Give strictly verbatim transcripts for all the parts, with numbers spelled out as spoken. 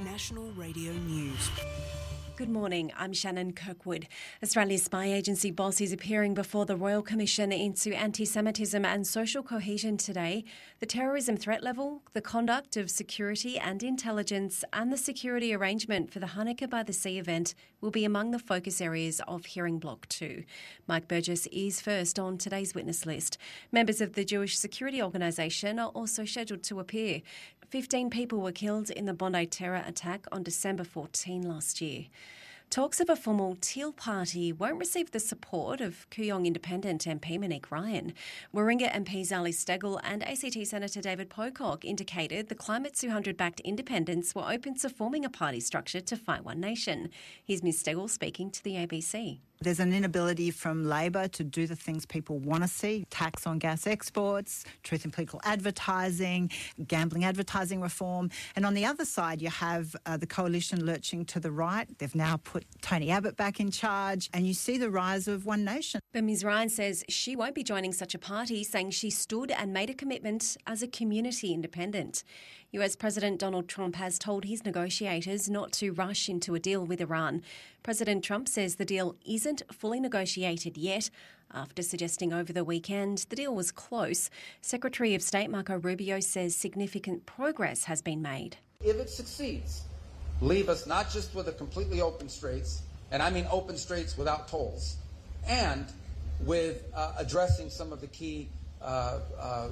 National Radio News. Good morning, I'm Shannon Kirkwood. Australia's spy agency boss is appearing before the Royal Commission into Anti-Semitism and Social Cohesion today. The terrorism threat level, the conduct of security and intelligence, and the security arrangement for the Hanukkah by the Sea event will be among the focus areas of Hearing Block two. Mike Burgess is first on today's witness list. Members of the Jewish Security Organisation are also scheduled to appear. Fifteen people were killed in the Bondi terror attack on December fourteenth last year. Talks of a formal Teal Party won't receive the support of Kooyong Independent M P Monique Ryan. Warringah M Ps Ali Steggall and A C T Senator David Pocock indicated the Climate two hundred-backed independents were open to forming a party structure to fight One Nation. Here's Miz Steggall speaking to the A B C. There's an inability from Labor to do the things people want to see: tax on gas exports, truth in political advertising, gambling advertising reform. And on the other side, you have uh, the coalition lurching to the right. They've now put Tony Abbott back in charge, and you see the rise of One Nation. But Miz Ryan says she won't be joining such a party, saying she stood and made a commitment as a community independent. U S President Donald Trump has told his negotiators not to rush into a deal with Iran. President Trump says the deal isn't fully negotiated yet, after suggesting over the weekend the deal was close. Secretary of State Marco Rubio says significant progress has been made. If it succeeds, leave us not just with a completely open straits, and I mean open straits without tolls, and with uh, addressing some of the key uh, uh,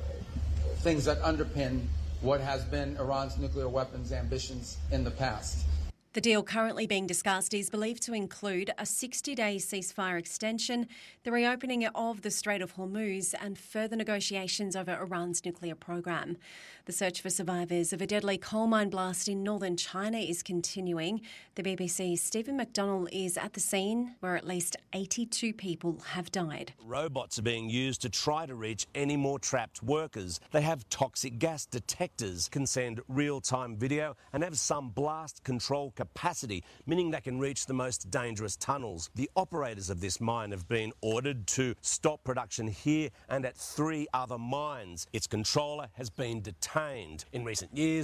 things that underpin what has been Iran's nuclear weapons ambitions in the past. The deal currently being discussed is believed to include a sixty-day ceasefire extension, the reopening of the Strait of Hormuz, and further negotiations over Iran's nuclear program. The search for survivors of a deadly coal mine blast in northern China is continuing. The B B C's Stephen McDonnell is at the scene, where at least eighty-two people have died. Robots are being used to try to reach any more trapped workers. They have toxic gas detectors, can send real-time video, and have some blast control capacity. capacity, meaning they can reach the most dangerous tunnels. The operators of this mine have been ordered to stop production here and at three other mines. Its controller has been detained. In recent years,